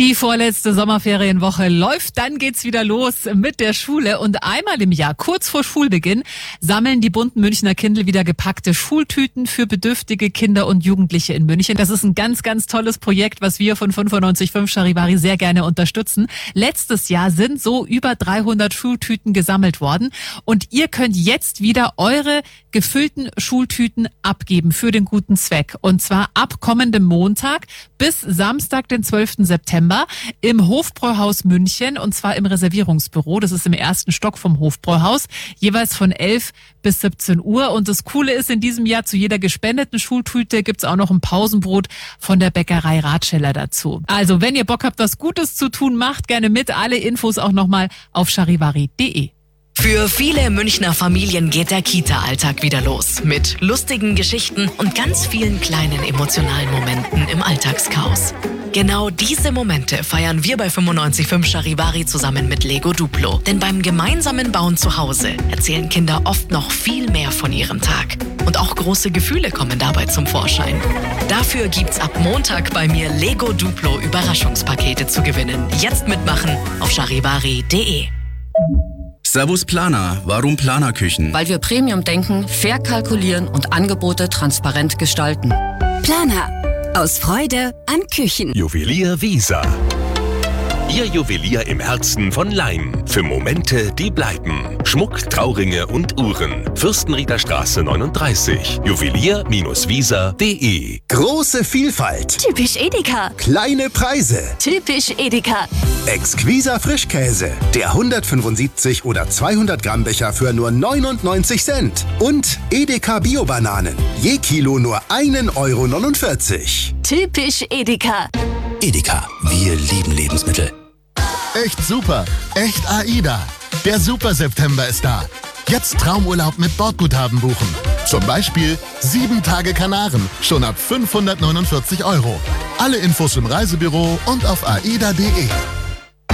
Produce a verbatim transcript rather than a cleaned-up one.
Die vorletzte Sommerferienwoche läuft, dann geht's wieder los mit der Schule und einmal im Jahr, kurz vor Schulbeginn, sammeln die bunten Münchner Kindl wieder gepackte Schultüten für bedürftige Kinder und Jugendliche in München. Das ist ein ganz, ganz tolles Projekt, was wir von fünfundneunzig Komma fünf Charivari sehr gerne unterstützen. Letztes Jahr sind so über dreihundert Schultüten gesammelt worden und ihr könnt jetzt wieder eure gefüllten Schultüten abgeben für den guten Zweck. Und zwar ab kommendem Montag bis Samstag, den zwölften September im Hofbräuhaus München und zwar im Reservierungsbüro. Das ist im ersten Stock vom Hofbräuhaus, jeweils von elf bis siebzehn Uhr. Und das Coole ist, in diesem Jahr zu jeder gespendeten Schultüte gibt's auch noch ein Pausenbrot von der Bäckerei Ratscheller dazu. Also wenn ihr Bock habt, was Gutes zu tun, macht gerne mit. Alle Infos auch nochmal auf charivari punkt de. Für viele Münchner Familien geht der Kita-Alltag wieder los. Mit lustigen Geschichten und ganz vielen kleinen emotionalen Momenten im Alltagschaos. Genau diese Momente feiern wir bei fünfundneunzig Komma fünf Charivari zusammen mit Lego Duplo. Denn beim gemeinsamen Bauen zu Hause erzählen Kinder oft noch viel mehr von ihrem Tag. Und auch große Gefühle kommen dabei zum Vorschein. Dafür gibt's ab Montag bei mir Lego Duplo Überraschungspakete zu gewinnen. Jetzt mitmachen auf charivari punkt de. Servus Planer, warum Planerküchen? Weil wir Premium denken, fair kalkulieren und Angebote transparent gestalten. Planer. Aus Freude an Küchen. Juwelier Wiesa. Ihr Juwelier im Herzen von Laim. Für Momente, die bleiben. Schmuck, Trauringe und Uhren. Fürstenrieder Straße neununddreißig. Juwelier Wiesa punkt de. Große Vielfalt. Typisch Edeka. Kleine Preise. Typisch Edeka. Exquiser Frischkäse. Der hundertfünfundsiebzig oder zweihundert Gramm Becher für nur neunundneunzig Cent. Und Edeka Bio-Bananen. Je Kilo nur ein Euro neunundvierzig. Typisch Edeka. Edeka, wir lieben Lebensmittel. Echt super, echt AIDA. Der Super September ist da. Jetzt Traumurlaub mit Bordguthaben buchen. Zum Beispiel sieben Tage Kanaren, schon ab fünfhundertneunundvierzig Euro. Alle Infos im Reisebüro und auf aida punkt de.